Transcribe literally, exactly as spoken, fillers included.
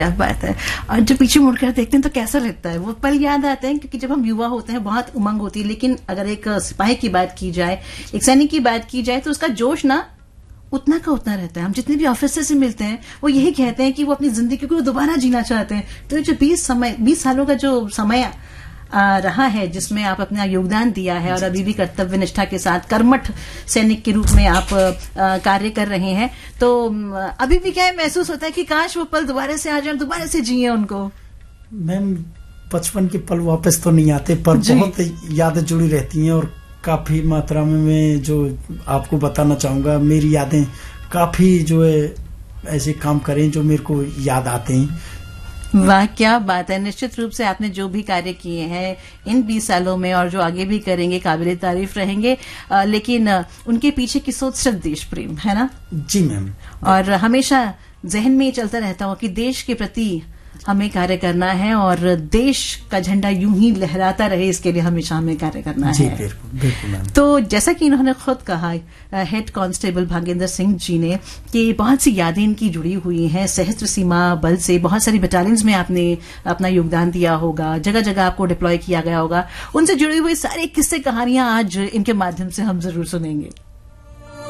क्या बात है। और जब पीछे मुड़कर देखते हैं तो कैसा लगता है, वो पल याद आते हैं, क्योंकि जब हम युवा होते हैं बहुत उमंग होती है, लेकिन अगर एक सिपाही की बात की जाए, एक सैनिक की बात की जाए, तो उसका जोश ना उतना का उतना रहता है। हम जितने भी ऑफिसर से मिलते हैं वो यही कहते हैं कि वो अपनी जिंदगी को दोबारा जीना चाहते हैं। तो जो बीस समय बीस सालों का जो समय आ, रहा है जिसमें आप अपना योगदान दिया है और अभी भी कर्तव्य निष्ठा के साथ कर्मठ सैनिक के रूप में आप आ, कार्य कर रहे हैं, तो अभी भी क्या महसूस होता है कि काश वो पल दोबारा से आ जाए, दोबारा से जिए उनको? मैम, बचपन के पल वापस तो नहीं आते, पर बहुत यादें जुड़ी रहती हैं और काफी मात्रा में मैं जो आपको बताना चाहूंगा, मेरी यादें काफी जो है ऐसे काम करें जो मेरे को याद आते हैं। वाह, क्या बात है। निश्चित रूप से आपने जो भी कार्य किए हैं इन बीस सालों में और जो आगे भी करेंगे काबिले तारीफ रहेंगे, आ, लेकिन आ, उनके पीछे की सोच सिर्फ देश प्रेम है ना? जी मैम। और हमेशा जहन में ये चलता रहता हो कि देश के प्रति हमें कार्य करना है और देश का झंडा यूं ही लहराता रहे, इसके लिए हमेशा हमें कार्य करना जी, है। बिल्कुल बिल्कुल मैम। तो जैसा कि इन्होंने खुद कहा, हेड कांस्टेबल भागेंद्र सिंह जी ने, कि बहुत सी यादें इनकी जुड़ी हुई हैं सशस्त्र सीमा बल से। बहुत सारी बटालियंस में आपने अपना योगदान दिया होगा, जगह जगह आपको डिप्लॉय किया गया होगा। उनसे जुड़ी हुई सारी किस्से कहानियां आज इनके माध्यम से हम जरूर सुनेंगे।